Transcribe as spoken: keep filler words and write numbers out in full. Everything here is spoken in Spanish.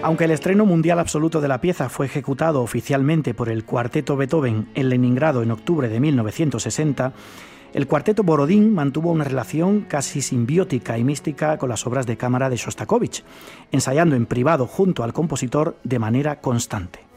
Aunque el estreno mundial absoluto de la pieza fue ejecutado oficialmente por el Cuarteto Beethoven en Leningrado en octubre de mil novecientos sesenta, el Cuarteto Borodín mantuvo una relación casi simbiótica y mística con las obras de cámara de Shostakovich, ensayando en privado junto al compositor de manera constante.